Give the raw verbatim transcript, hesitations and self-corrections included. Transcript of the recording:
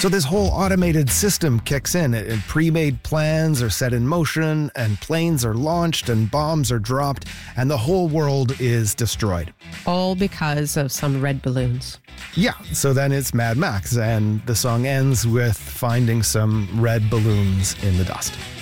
So this whole automated system kicks in, and pre-made plans are set in motion, and planes are launched, and bombs are dropped, and the whole world is destroyed. All because of some red balloons. Yeah, so then it's Mad Max, and the song ends with finding some red balloons in the dust.